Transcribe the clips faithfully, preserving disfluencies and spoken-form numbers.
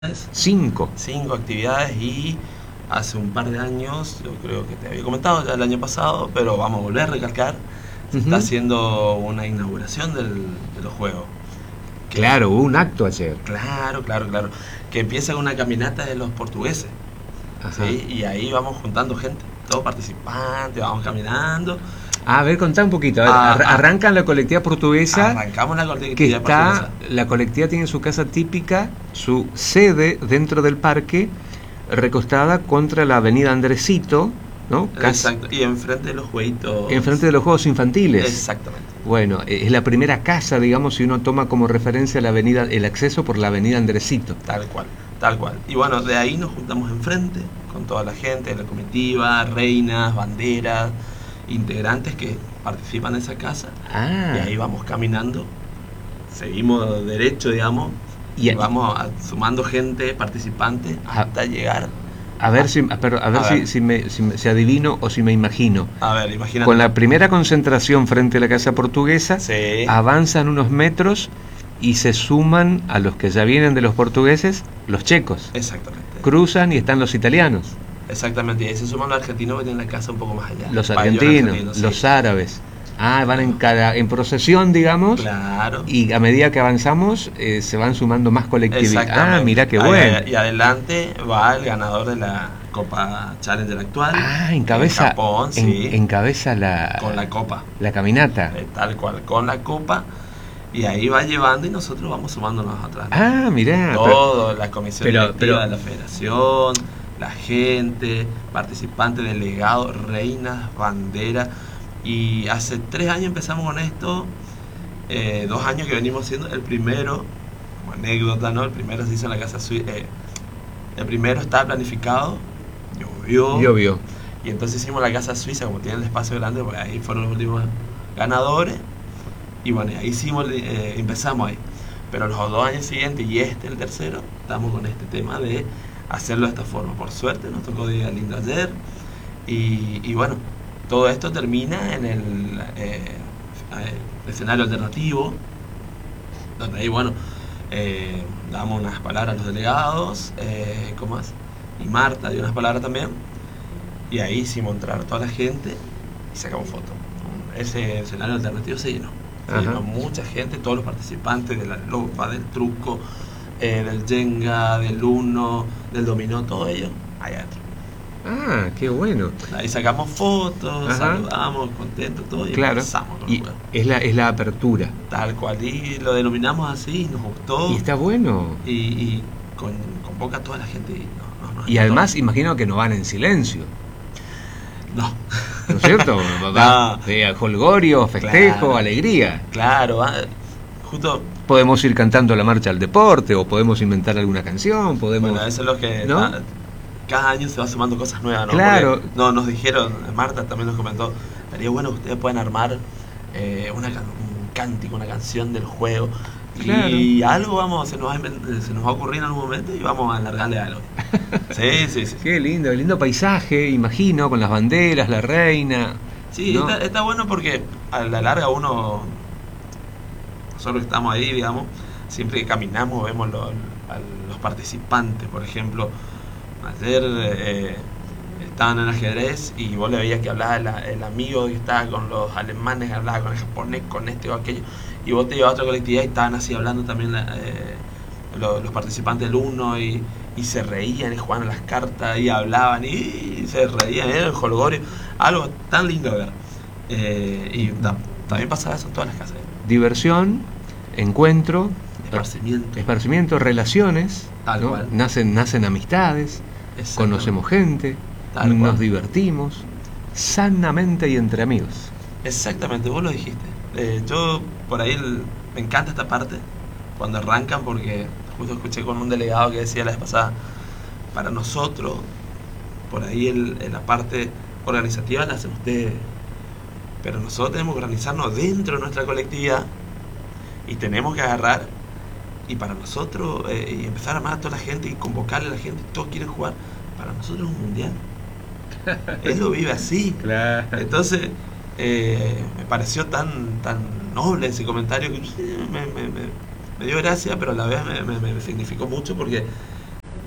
Cinco. Cinco actividades y hace un par de años, yo creo que te había comentado ya el año pasado, pero vamos a volver a recalcar, se Uh-huh. está haciendo una inauguración del, de los juegos. Que, claro, hubo un acto ayer. Claro, claro, claro. Que empieza con una caminata de los portugueses. ¿Sí? Y ahí vamos juntando gente, todos participantes, vamos caminando. A ver, contá un poquito. A ver, Ah, ar- ah, arrancan la colectividad portuguesa. Arrancamos la colectividad que está, portuguesa. La colectividad tiene su casa típica, su sede dentro del parque, recostada contra la avenida Andresito, ¿no? Casi Exacto, y enfrente de los jueguitos. enfrente de los juegos infantiles. Exactamente. Bueno, es la primera casa, digamos, si uno toma como referencia la avenida, el acceso por la avenida Andresito. Tal cual, tal cual. Y bueno, de ahí nos juntamos enfrente con toda la gente, la comitiva, reinas, banderas, integrantes que participan en esa casa. Ah. Y ahí vamos caminando, seguimos derecho, digamos, y, y vamos a, sumando gente, participantes, hasta a, llegar. A ver, si, a, pero, a ver, a si, ver. Si, me, si me si adivino o si me imagino. A ver, imagínate. Con la primera concentración frente a la casa portuguesa, sí. avanzan unos metros y se suman a los que ya vienen de los portugueses, los checos. Exactamente. Cruzan y están los italianos. Exactamente, y ahí se suman los argentinos que tienen la casa un poco más allá. Los argentinos, argentinos los sí. árabes. Ah, van en cada en procesión, digamos. Claro. Y a medida que avanzamos eh, se van sumando más colectividad. Ah, mira qué bueno. Y adelante va el ganador de la Copa Challenger actual. Ah, encabeza. En Japón, en, sí. Encabeza la. Con la copa. La caminata. Eh, tal cual, con la copa. Y ahí va llevando y nosotros vamos sumándonos atrás. Ah, mirá. Todo, pero, la comisión pero, directiva pero, de la federación, la gente, participantes, delegados, reinas, banderas. Y hace tres años empezamos con esto, eh, dos años que venimos haciendo. El primero, como anécdota, ¿no? El primero se hizo en la casa suiza. Eh, el primero estaba planificado, llovió. Llovió. Y entonces hicimos la casa suiza, como tiene el espacio grande, pues ahí fueron los últimos ganadores. Y bueno, ahí hicimos, eh, empezamos ahí. Pero los dos años siguientes y este, el tercero, estamos con este tema de hacerlo de esta forma. Por suerte nos tocó día lindo ayer. Y, y bueno, todo esto termina en el, eh, el escenario alternativo, donde ahí, bueno, eh, damos unas palabras a los delegados, eh, ¿cómo es? Y Marta dio unas palabras también. Y ahí hicimos entrar a toda la gente y sacamos fotos. Ese escenario alternativo se llenó. Se llenó mucha gente, todos los participantes de la lopa, del truco, eh, del Jenga, del Uno, del dominó, todo ello allá adentro. Ah, qué bueno. Ahí sacamos fotos, ajá, saludamos, contentos, todo, y claro, empezamos con y el juego. Es la, es la apertura. Tal cual, y lo denominamos así, nos gustó. Y está bueno. Y, y con, convoca a toda la gente. Y, no, no, y además, imagino que no van en silencio. No. ¿No es cierto? No. De holgorio, festejo, claro, alegría. Claro, justo. Podemos ir cantando la marcha al deporte, o podemos inventar alguna canción, podemos. Bueno, eso es lo que. ¿No? Na, cada año se va sumando cosas nuevas, ¿no? Claro. Porque, no, nos dijeron, Marta también nos comentó, estaría bueno que ustedes puedan armar eh, una, un cántico, una canción del juego. Claro. Y algo vamos, se nos, va, se nos va a ocurrir en algún momento y vamos a alargarle algo. Sí, sí, sí. Qué lindo, lindo paisaje, imagino, con las banderas, la reina. Sí, ¿no? está, está bueno porque a la larga uno, nosotros que estamos ahí, digamos, siempre que caminamos vemos lo, a los participantes, por ejemplo. Ayer eh, estaban en ajedrez y vos le veías que hablaba el, el amigo que estaba con los alemanes, hablaba con el japonés, con este o aquello, y vos te ibas a otra colectividad y estaban así hablando también eh, los, los participantes del uno y, y se reían y jugaban las cartas y hablaban y, y se reían, era el jolgorio, algo tan lindo de ver. Eh, y ta, también pasaba eso en todas las casas. Diversión, encuentro, esparcimiento, esparcimiento relaciones, tal ¿no? cual. Nacen, nacen amistades, conocemos gente, tal nos cual. Divertimos sanamente y entre amigos. Exactamente, vos lo dijiste. Eh, yo por ahí el, me encanta esta parte cuando arrancan, porque justo escuché con un delegado que decía la vez pasada, para nosotros por ahí el, el, la parte organizativa la hacen ustedes, pero nosotros tenemos que organizarnos dentro de nuestra colectividad y tenemos que agarrar y para nosotros eh, y empezar a amar a toda la gente y convocarle a la gente, todos quieren jugar, para nosotros es un mundial. Él lo vive así. Claro. Entonces eh, me pareció tan tan noble ese comentario que me, me, me, me dio gracia, pero a la vez me, me, me significó mucho, porque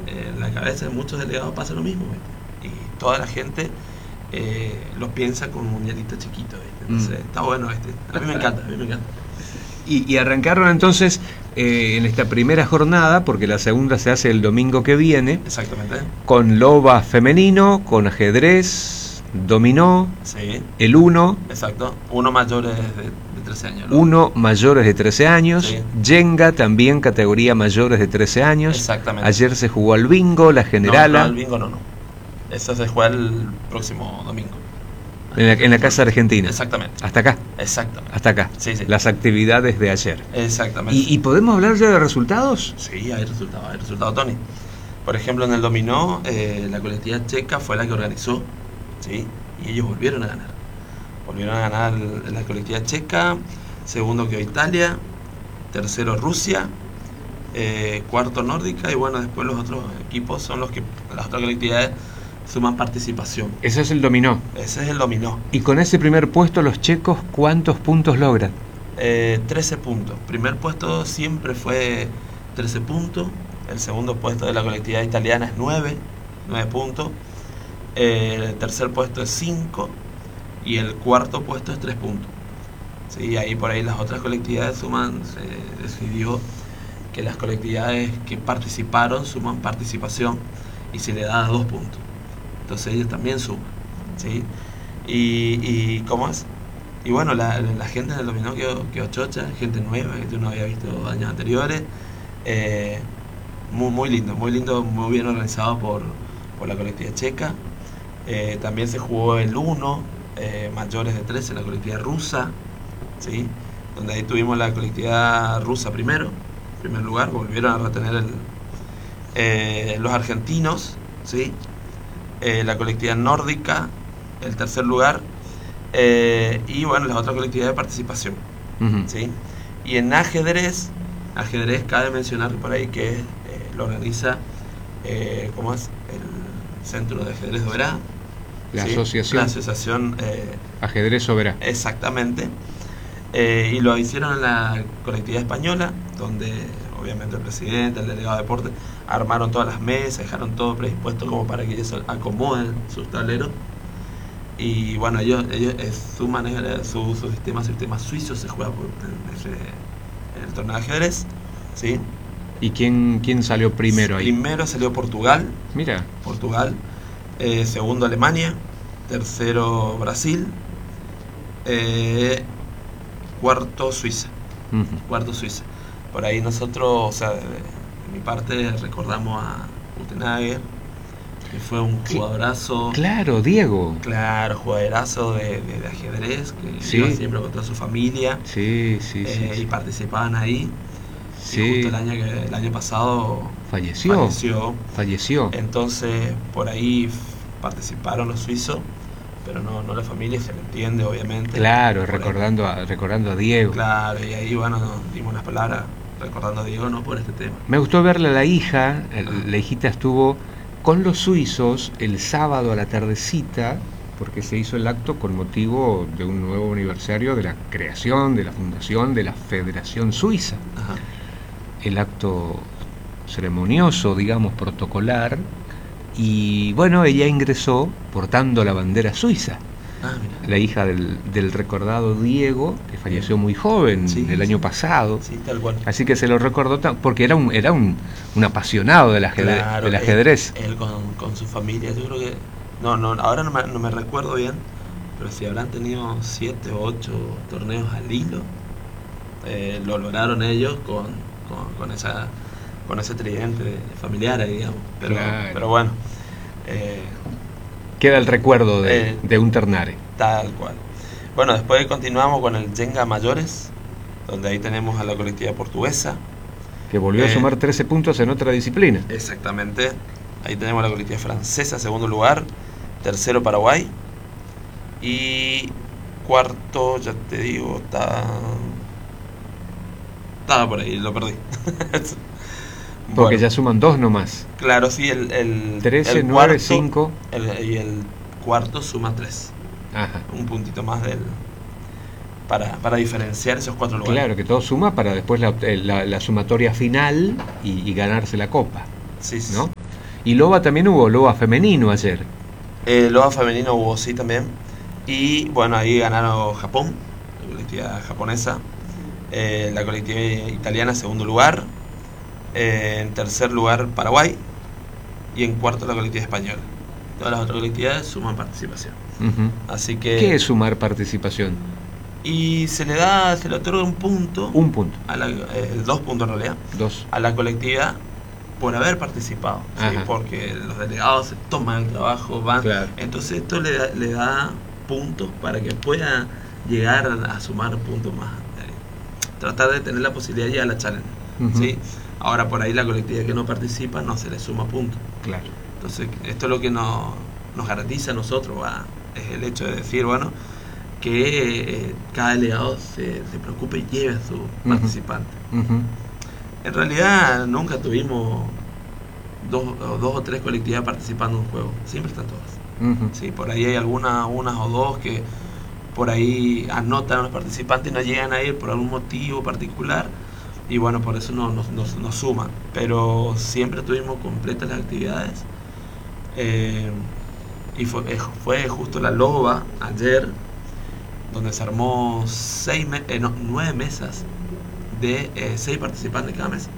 eh, en la cabeza de muchos delegados pasa lo mismo, ¿viste? Y toda la gente eh, lo piensa como un mundialito chiquito, ¿viste? Entonces Mm. está bueno, ¿viste? A mí me encanta, a mí me encanta. Y, y arrancaron entonces eh, en esta primera jornada, porque la segunda se hace el domingo que viene, Exactamente. con loba femenino, con ajedrez, dominó, Sí, el uno, exacto. Uno mayores de, de trece años, ¿no? uno mayores de trece años, Sí. Jenga también categoría mayores de trece años. Exactamente. Ayer se jugó al bingo, la generala, No, no, el bingo no, no. Eso se juega el próximo domingo. en, la, en la Casa Argentina. Exactamente. Hasta acá, Exactamente. hasta acá. Sí, sí. Las actividades de ayer. Exactamente. ¿Y, y podemos hablar ya de resultados? Sí, hay resultados, hay resultados, Tony. Por ejemplo, en el dominó, eh, la colectividad checa fue la que organizó, ¿sí? Y ellos volvieron a ganar. Volvieron a ganar la colectividad checa, segundo quedó Italia, tercero Rusia, eh, cuarto Nórdica, y bueno, después los otros equipos son los que, las otras colectividades suman participación. Ese es el dominó. Ese es el dominó. Y con ese primer puesto, los checos, ¿cuántos puntos logran? Eh, trece puntos. Primer puesto siempre fue trece puntos. El segundo puesto de la colectividad italiana es nueve, nueve puntos. Eh, el tercer puesto es cinco. Y el cuarto puesto es tres puntos. Sí, ahí por ahí las otras colectividades suman, se decidió que las colectividades que participaron suman participación y se le da dos puntos. Entonces ellos también suman, ¿sí? Y, y ¿cómo es? Y bueno, la, la gente en el dominó quedó, quedó chocha, gente nueva que tú no había visto años anteriores. Eh, muy, muy lindo, muy lindo, muy bien organizado por, por la colectividad checa. Eh, también se jugó el uno, eh, mayores de trece, la colectividad rusa, ¿sí? Donde ahí tuvimos la colectividad rusa primero, en primer lugar, volvieron a retener el, eh, los argentinos, ¿sí? Eh, la colectividad nórdica, el tercer lugar, eh, y bueno, las otras colectividades de participación, Ujú. ¿sí? Y en ajedrez, ajedrez cabe mencionar por ahí que eh, lo organiza, eh, ¿cómo es? El Centro de Ajedrez de Oberá. La ¿sí? asociación. La asociación, eh, Ajedrez Soberá. exactamente. Eh, y lo hicieron en la colectividad española, donde obviamente el presidente, el delegado de deporte, armaron todas las mesas, dejaron todo predispuesto como para que ellos acomoden sus tableros. Y bueno, ellos, ellos eh, suman eh, su, su sistema, su sistema suizo se juega por, en, ese, en el torneo de ajedrez, ¿sí? ¿Y quién, quién salió primero ahí? Primero salió Portugal, Mira, Portugal, eh, segundo Alemania, tercero Brasil, eh, cuarto Suiza, ujú. cuarto Suiza. Por ahí nosotros, o sea, de, de mi parte recordamos a Utenhager, que fue un jugadorazo, Claro, Diego. claro, jugadorazo de, de, de ajedrez, que Sí. iba siempre con toda su familia, Sí, sí, sí. eh, sí. y participaban ahí. Y Sí. justo el año, que, el año pasado Falleció. falleció. Falleció. Entonces, por ahí f- participaron los suizos, pero no, no la familia, se le entiende, obviamente. Claro, Por ahí- recordando a, recordando a Diego. Claro, y ahí, bueno, nos dimos las palabras recordando a Diego, no por este tema. Me gustó verle a la hija. el- La hijita estuvo con los suizos el sábado a la tardecita, porque se hizo el acto con motivo de un nuevo aniversario de la creación, de la fundación de la Federación Suiza. Ajá. El acto ceremonioso, digamos, protocolar, y bueno, ella ingresó portando la bandera suiza, Ah, mira. la hija del, del recordado Diego, que falleció muy joven, Sí, el año sí. pasado, Sí, tal cual. así que se lo recordó ta- porque era un, era un, un apasionado del ajedrez. Claro, del él- ajedrez. Él, con, con su familia, yo creo que... No, no, ahora no me, no me recuerdo bien, pero si habrán tenido siete o ocho torneos al hilo, eh, lo lograron ellos con, con, con esa con ese tridente familiar, ahí, digamos. Pero, Claro. pero bueno, eh, Queda el recuerdo de, Eh. de un Ternare. tal cual. Bueno, después continuamos con el Jenga Mayores, donde ahí tenemos a la colectividad portuguesa. Que volvió a Eh. sumar trece puntos en otra disciplina. Exactamente. Ahí tenemos a la colectividad francesa, segundo lugar. Tercero Paraguay. Y cuarto, ya te digo, está... Estaba por ahí, lo perdí. Porque Bueno, ya suman dos nomás. claro, sí, el, el, trece, el nueve, cuarto, cinco. el- y el cuarto suma tres. Ajá. Un puntito más del para, para diferenciar esos cuatro lugares. Claro, que todo suma para después la, la- la sumatoria final y, y ganarse la copa, Sí, sí, ¿no? sí. Y loba también hubo, loba femenino ayer. Eh, loba femenino hubo, sí, también. Y bueno, ahí ganaron Japón, la colectividad japonesa. Eh, la colectividad italiana, segundo lugar. Eh, en tercer lugar, Paraguay. Y en cuarto, la colectividad española. Todas las otras colectividades suman participación. Uh-huh. Así que... ¿Qué es sumar participación? Y se le da, se le otorga un punto. Un punto. A la, eh, dos puntos en realidad. Dos. A la colectividad por haber participado. ¿Sí? Porque los delegados se toman el trabajo, van. Claro. Entonces esto le da, le da puntos para que pueda llegar a sumar puntos más. Eh, tratar de tener la posibilidad de llegar a la challenge. Uh-huh. ¿Sí? Ahora por ahí la colectividad que no participa no se le suma puntos. Claro. Entonces esto es lo que nos, nos garantiza a nosotros, ¿va? Es el hecho de decir, bueno, que eh, cada delegado se, se preocupe y lleve a su uh-huh. participante. Uh-huh. En realidad nunca tuvimos dos, dos o tres colectividades participando en un juego, siempre están todas. Uh-huh. Sí, por ahí hay algunas unas o dos que por ahí anotan a los participantes y no llegan a ir por algún motivo particular, y bueno, por eso no nos, nos, nos suman, pero siempre tuvimos completas las actividades. Eh, y fue, fue justo la loba ayer, donde se armó seis me eh, no, nueve mesas de eh, seis participantes cada mesa.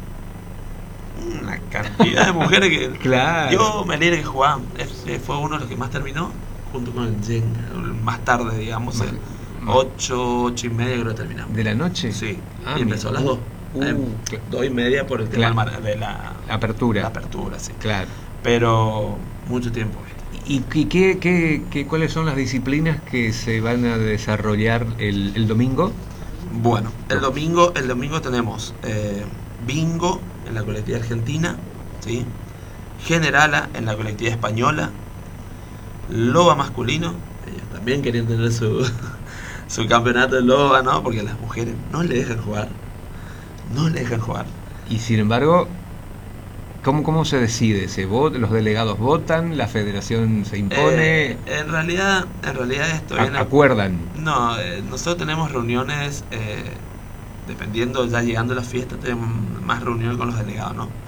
Una cantidad de mujeres que claro. Yo me alegré que jugaban. Ese fue uno de los que más terminó, junto con el Jenga, más tarde, digamos, más, ocho, ocho y media creo que terminamos. ¿De la noche? Sí, ah, y empezó a las dos. Uh, eh, dos y media por el tema claro. de la apertura. La apertura, sí. Claro. Pero mucho tiempo. ¿Y qué, qué, qué, cuáles son las disciplinas que se van a desarrollar el, el domingo? Bueno, el domingo, el domingo tenemos eh, bingo en la colectividad argentina, ¿sí? Generala en la colectividad española, loba masculino, ellos también querían tener su, su campeonato de loba, ¿no? Porque las mujeres no le dejan jugar, no le dejan jugar. Y sin embargo, ¿Cómo, ¿Cómo se decide? ¿Se vota, ¿Los delegados votan? ¿La federación se impone? Eh, en realidad, en realidad esto viene... ¿Acuerdan? No, eh, nosotros tenemos reuniones, eh, dependiendo, ya llegando a la fiesta, tenemos más reuniones con los delegados, ¿no?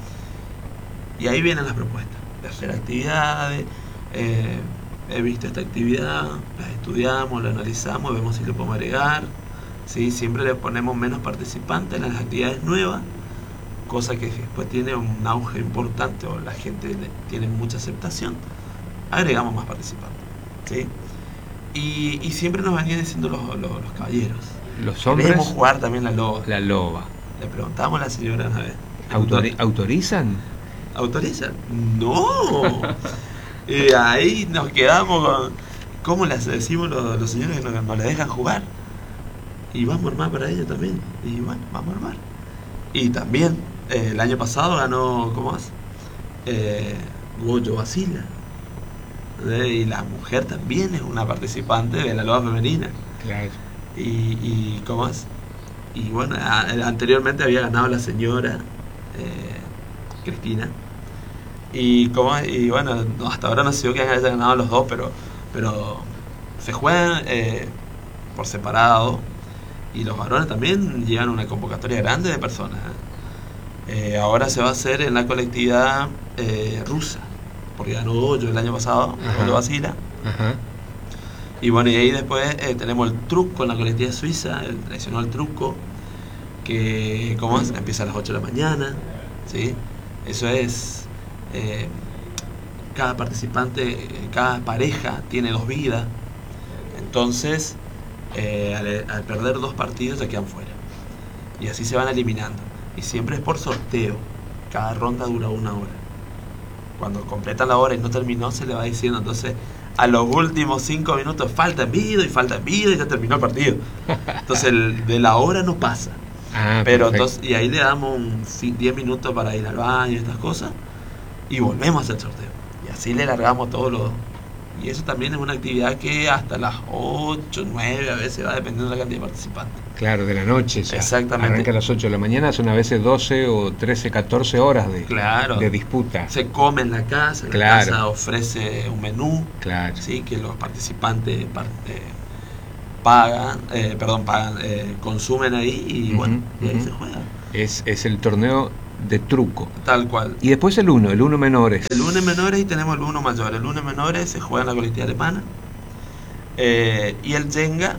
Y ahí vienen las propuestas de hacer actividades. Eh, he visto esta actividad, las estudiamos, la analizamos, vemos si le podemos agregar. ¿Sí? Siempre le ponemos menos participantes en las actividades nuevas, cosa que después tiene un auge importante o la gente tiene mucha aceptación, agregamos más participantes, ¿sí? Y, y siempre nos venían diciendo los, los, los caballeros, los hombres, queremos jugar también la loba. La loba. Le preguntamos a la señora una vez. ¿Autori ¿Autorizan? ¿Autorizan? ¡No! Y ahí nos quedamos con... ¿Cómo les decimos los, los señores que nos, nos la dejan jugar? Y vamos a armar para ellos también. Y bueno, vamos a armar. Y también, eh, el año pasado ganó, ¿cómo es? Eh, Goyo Basila. ¿Eh? Y la mujer también es una participante de la loba femenina. Claro. Y, y ¿cómo es? Y bueno, a, anteriormente había ganado la señora eh, Cristina. Y, ¿cómo es? Y bueno, hasta ahora no sé que hayan ganado los dos, pero, pero se juegan eh, por separado. Y los varones también llevan una convocatoria grande de personas. ¿eh? Eh, ahora se va a hacer en la colectividad eh, rusa, porque ganó Goyo el año pasado, Goyo Basila. Ajá. Y bueno, y ahí después eh, tenemos el truco en la colectividad suiza, el tradicional truco, que ¿cómo es? Empieza a las ocho de la mañana, ¿sí? Eso es, eh, cada participante, cada pareja tiene dos vidas, entonces eh, al, al perder dos partidos ya quedan fuera, y así se van eliminando, y siempre es por sorteo, cada ronda dura una hora. Cuando completan la hora y no terminó, se le va diciendo, entonces a los últimos cinco minutos falta envido y falta envido y ya terminó el partido. Entonces el, de la hora no pasa. Ah, pero entonces, y ahí le damos un diez minutos para ir al baño y estas cosas, y volvemos a hacer el sorteo. Y así le largamos todo lo... Y eso también es una actividad que hasta las ocho, nueve a veces va dependiendo de la cantidad de participantes. Claro, de la noche ya. Exactamente. Arranca a las ocho de la mañana, son a veces doce o trece, catorce horas de, claro, de disputa. Se come en la casa, claro. La casa ofrece un menú, claro. ¿sí? Que los participantes eh, pagan, eh, perdón, pagan, eh, consumen ahí y uh-huh, bueno, y ahí uh-huh. se juega. Es, es el torneo de truco. Tal cual. Y después el uno, el uno menores. El uno menores y tenemos el uno mayor. El uno menores se juega en la colectividad alemana eh, y el Jenga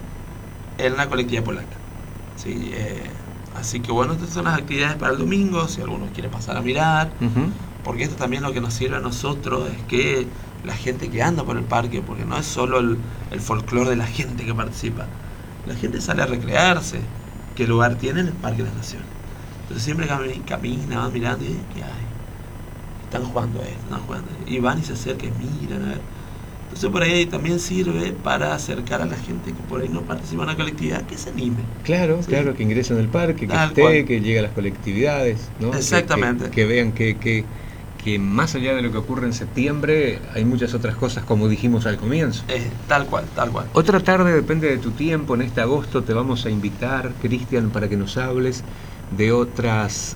en la colectividad polaca. Sí, eh, así que bueno, estas son las actividades para el domingo, si alguno quiere pasar a mirar, Uh-huh. porque esto también lo que nos sirve a nosotros es que la gente que anda por el parque, porque no es solo el, el folclore de la gente que participa, la gente sale a recrearse. ¿Qué lugar tiene? El Parque de las Naciones. Entonces siempre camina, camina va mirando y ¿qué hay? Están jugando esto, están jugando esto. Y van y se acercan y miran a ver. Entonces por ahí también sirve para acercar a la gente que por ahí no participa en la colectividad, que se anime. Claro, Sí. claro, que ingresen al parque, que Tal esté, cual. que llegue a las colectividades, ¿no? Exactamente. Que, que, que vean que, que, que más allá de lo que ocurre en septiembre, hay muchas otras cosas, como dijimos al comienzo. Eh, tal cual, tal cual. Otra tarde, depende de tu tiempo, en este agosto te vamos a invitar, Cristian, para que nos hables de otras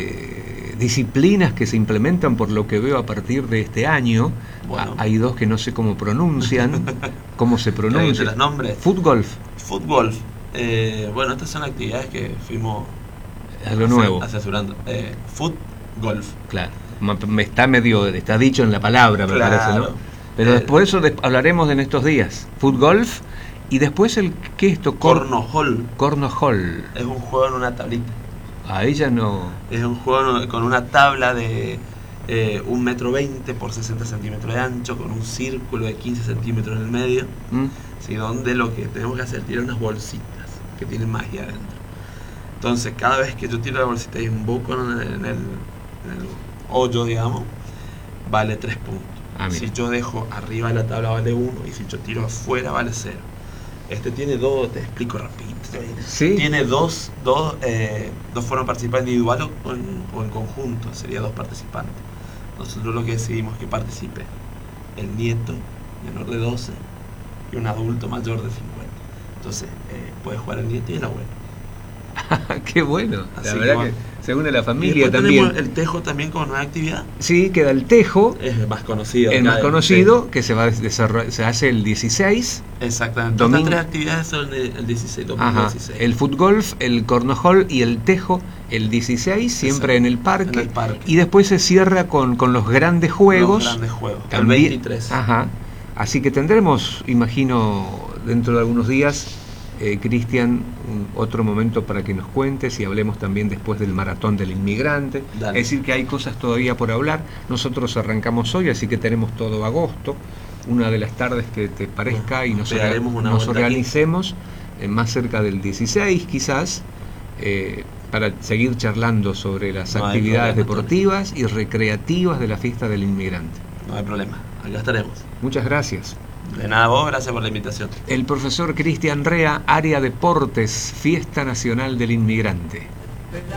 eh, disciplinas que se implementan, por lo que veo, a partir de este año. Bueno. A- hay dos que no sé cómo pronuncian, cómo se ¿Te los pronuncia. nombres? Footgolf, Fútbol. Eh, bueno, estas son actividades que fuimos algo nuevo. asesorando. Eh, Fútgolf. Claro, Ma- me está medio, está dicho en la palabra, me Claro. parece, ¿no? Pero Eh, por eso des- hablaremos en estos días. Footgolf y después el, ¿qué es esto? Cor- Cornhole. Cornhole. Es un juego en una tablita. A ella no. Es un juego con una tabla de eh, un metro veinte por sesenta centímetros de ancho, con un círculo de quince centímetros en el medio, ¿Mm? ¿sí? Donde lo que tenemos que hacer es tirar unas bolsitas que tienen magia adentro. Entonces, cada vez que yo tiro la bolsita y emboco en el, en el, en el hoyo, digamos, vale tres puntos. Ah, mira. Si yo dejo arriba de la tabla vale uno y si yo tiro afuera vale cero. Este tiene dos, te explico rapidito. Sí. Tiene dos, dos, eh, dos formas de participar, individual o en, o en conjunto, sería dos participantes. Nosotros lo que decidimos es que participe el nieto menor de doce y un adulto mayor de cincuenta. Entonces, eh, puede jugar el nieto y el abuelo. Qué bueno. Así La que verdad bueno. que se une la Y familia después también. tenemos el tejo también como nueva actividad. Sí, queda el tejo, Es más conocido. el acá más del- conocido, que se va a desarrollar, se hace el dieciséis. Exactamente. Domingo. Estas tres actividades son el, el dieciséis, domingo Ajá. dieciséis. El footgolf, el cornhole y el tejo el dieciséis, siempre Exacto. en el parque. En el parque. Y después se cierra con, con los grandes juegos. Los grandes juegos. El También- veintitrés. Ajá. Así que tendremos, imagino, dentro de algunos días, eh, Cristian, un- otro momento para que nos cuentes y hablemos también después del maratón del inmigrante. Dale. Es decir, que hay cosas todavía por hablar. Nosotros arrancamos hoy, así que tenemos todo agosto. Una de las tardes que te parezca y nos, Pegaremos una nos vuelta aquí. organicemos eh, más cerca del dieciséis, quizás, eh, para seguir charlando sobre las No hay actividades problema, deportivas y recreativas de la fiesta del inmigrante. No hay problema. Acá estaremos. Muchas gracias. De nada, vos, gracias por la invitación. El profesor Cristian Rea, área deportes, Fiesta Nacional del Inmigrante.